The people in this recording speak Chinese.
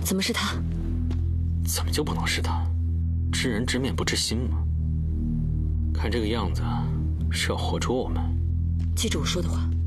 怎么是他？ 怎么就不能是他？知人知面不知心吗？看这个样子，是要活捉我们。 记住我说的话。